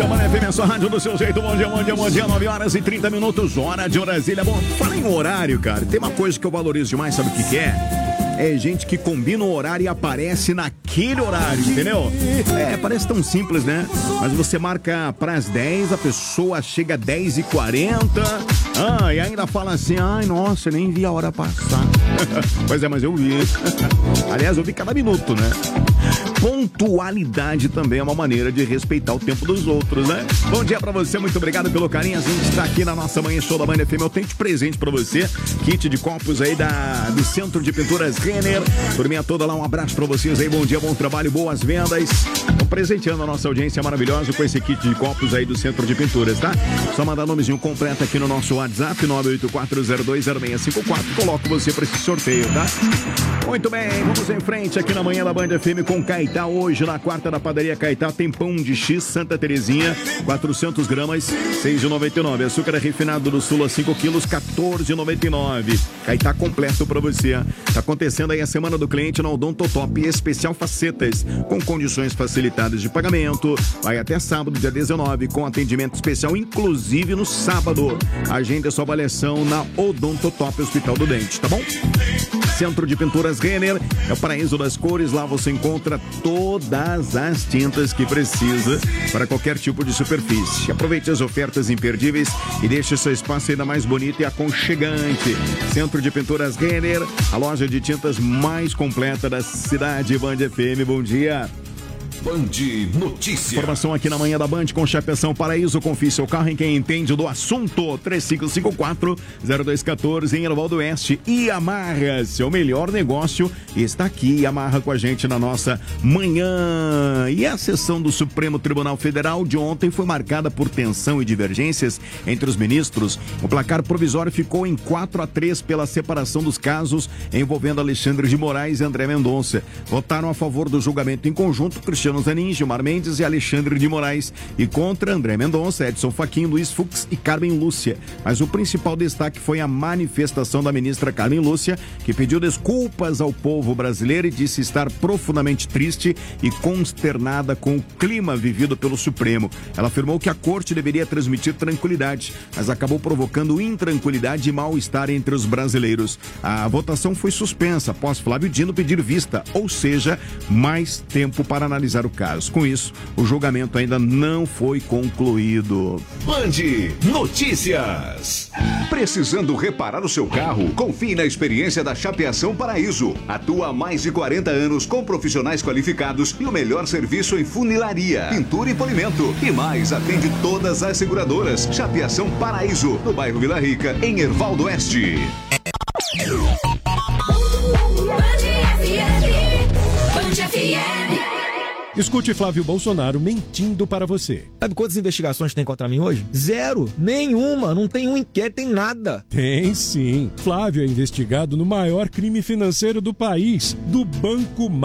Band FM, a sua rádio do seu jeito. Bom dia, bom dia, bom dia. 9 horas e 30 minutos, hora de Brasília. Bom, fala em horário, cara. Tem uma coisa que eu valorizo demais, sabe o que é? É gente que combina o horário e aparece naquele horário, entendeu? Parece tão simples, né? Mas você marca pras 10, a pessoa chega às 10h40. E ainda fala assim, ai, nossa, nem vi a hora passar. Pois é, mas eu vi. Aliás, eu vi cada minuto, né? Pontualidade também é uma maneira de respeitar o tempo dos outros, né? Bom dia pra você, muito obrigado pelo carinho. A gente está aqui na nossa manhã show da Band FM. Eu tenho de presente pra você, kit de copos aí do Centro de Pinturas Renner. Turminha toda lá, um abraço pra vocês aí. Bom dia, bom trabalho, boas vendas. Estão presenteando a nossa audiência maravilhosa com esse kit de copos aí do Centro de Pinturas, tá? Só mandar nomezinho completo aqui no nosso WhatsApp, 984020654. Coloco você pra esse sorteio, tá? Muito bem, vamos em frente aqui na manhã da Band FM com Caetá. Hoje, na quarta da padaria Caetá, tem pão de X Santa Terezinha, 400 gramas, R$6,99. Açúcar refinado do Sul a 5 quilos, R$14,99. Caetá completo pra você. Tá acontecendo aí a Semana do Cliente na Odontotop Especial Facetas, com condições facilitadas de pagamento. Vai até sábado, dia 19, com atendimento especial, inclusive no sábado. Agenda sua avaliação na Odontotop Hospital do Dente, tá bom? Centro de Pinturas Renner é o paraíso das cores. Lá você encontra todas as tintas que precisa para qualquer tipo de superfície. Aproveite as ofertas imperdíveis e deixe seu espaço ainda mais bonito e aconchegante. Centro de Pinturas Renner, a loja de tintas mais completa da cidade. Band FM, bom dia. Band Notícias. Informação aqui na manhã da Band com Chapeação Paraíso. Confie seu carro em quem entende do assunto. 3554-0214 em Erval do Oeste. Yamaha, seu melhor negócio está aqui. Yamaha com a gente na nossa manhã. E a sessão do Supremo Tribunal Federal de ontem foi marcada por tensão e divergências entre os ministros. O placar provisório ficou em 4-3 pela separação dos casos envolvendo Alexandre de Moraes e André Mendonça. Votaram a favor do julgamento em conjunto Cristiano Zanin, Gilmar Mendes e Alexandre de Moraes, e contra André Mendonça, Edson Fachin, Luiz Fux e Carmen Lúcia. Mas o principal destaque foi a manifestação da ministra Carmen Lúcia, que pediu desculpas ao povo brasileiro e disse estar profundamente triste e consternada com o clima vivido pelo Supremo. Ela afirmou que a corte deveria transmitir tranquilidade, mas acabou provocando intranquilidade e mal-estar entre os brasileiros. A votação foi suspensa após Flávio Dino pedir vista, ou seja, mais tempo para analisar o caso. Com isso, o julgamento ainda não foi concluído. Band Notícias. Precisando reparar o seu carro? Confie na experiência da Chapeação Paraíso. Atua há mais de 40 anos com profissionais qualificados e o melhor serviço em funilaria, pintura e polimento. E mais, atende todas as seguradoras. Chapeação Paraíso, no bairro Vila Rica, em Erval do Oeste. Band FM. Escute Flávio Bolsonaro mentindo para você. Sabe quantas investigações tem contra mim hoje? Zero. Nenhuma. Não tem um inquérito, tem nada. Tem sim. Flávio é investigado no maior crime financeiro do país, do Banco